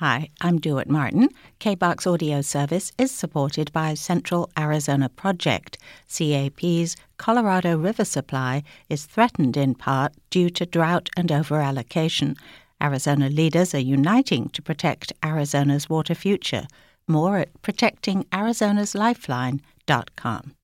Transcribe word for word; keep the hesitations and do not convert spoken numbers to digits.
Hi, I'm Dewitt Martin. K B O X audio service is supported by Central Arizona Project. C A P's Colorado River supply is threatened in part due to drought and overallocation. Arizona leaders are uniting to protect Arizona's water future. More at protecting arizonas lifeline dot com.